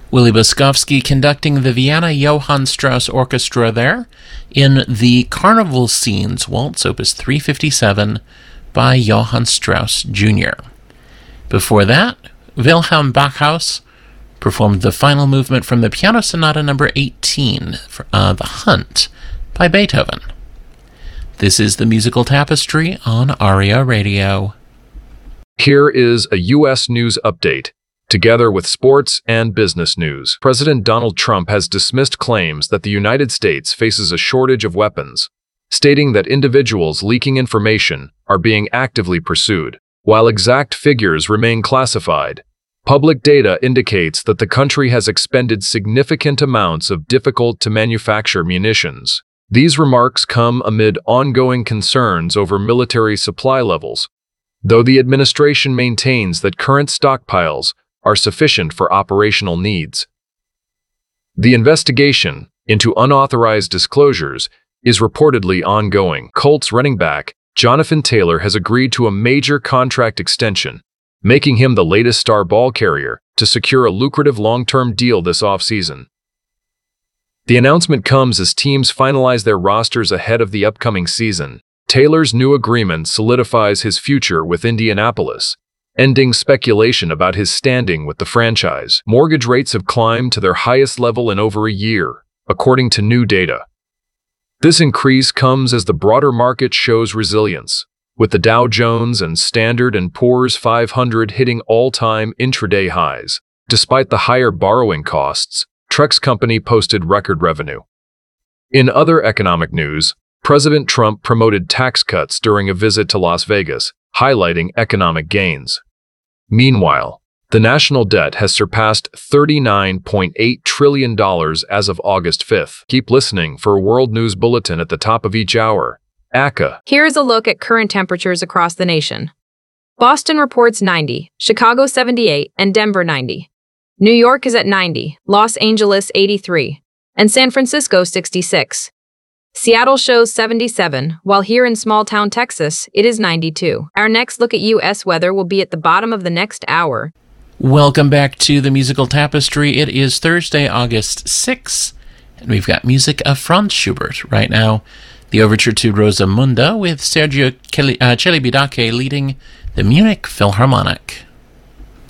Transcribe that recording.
Willie Boskovsky conducting the Vienna Johann Strauss Orchestra there in the Carnival Scenes Waltz, Opus 357 by Johann Strauss Jr. Before that, Wilhelm Backhaus performed the final movement from the Piano Sonata No. 18, The Hunt, by Beethoven. This is the Musical Tapestry on ARIA Radio. Here is a U.S. news update, together with sports and business news. President Donald Trump has dismissed claims that the United States faces a shortage of weapons, stating that individuals leaking information are being actively pursued. While exact figures remain classified, public data indicates that the country has expended significant amounts of difficult-to-manufacture munitions. These remarks come amid ongoing concerns over military supply levels, though the administration maintains that current stockpiles are sufficient for operational needs. The investigation into unauthorized disclosures is reportedly ongoing. Colts running back Jonathan Taylor has agreed to a major contract extension, making him the latest star ball carrier to secure a lucrative long-term deal this offseason. The announcement comes as teams finalize their rosters ahead of the upcoming season. Taylor's new agreement solidifies his future with Indianapolis, ending speculation about his standing with the franchise. Mortgage rates have climbed to their highest level in over a year, according to new data. This increase comes as the broader market shows resilience, with the Dow Jones and Standard & Poor's 500 hitting all-time intraday highs. Despite the higher borrowing costs, Trex Company posted record revenue. In other economic news, President Trump promoted tax cuts during a visit to Las Vegas, highlighting economic gains. Meanwhile, the national debt has surpassed $39.8 trillion as of August 5th. Keep listening for a World News Bulletin at the top of each hour. ACA. Here's a look at current temperatures across the nation. Boston reports 90, Chicago 78, and Denver 90. New York is at 90, Los Angeles 83, and San Francisco 66. Seattle shows 77, while here in small-town Texas, it is 92. Our next look at U.S. weather will be at the bottom of the next hour. Welcome back to the Musical Tapestry. It is Thursday, August 6th, and we've got music of Franz Schubert right now. The Overture to Rosamunda with Sergio Celibidache leading the Munich Philharmonic.